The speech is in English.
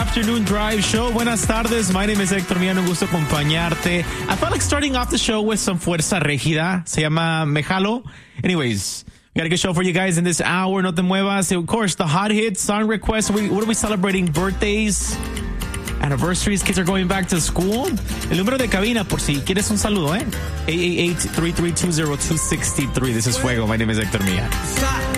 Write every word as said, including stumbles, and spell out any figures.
Afternoon Drive Show. Buenas tardes. My name is Héctor Millán. Un gusto acompañarte. I felt like starting off the show with some Fuerza Régida. Se llama Me Jalo. Anyways, we got a good show for you guys in this hour. No te muevas. Of course, the hot hits, song requests. We, what are we celebrating? Birthdays, anniversaries. Kids are going back to school. El número de cabina, por si quieres un saludo, eh? eight eight eight, three three two, zero two six three. This is Fuego. My name is Héctor Millán.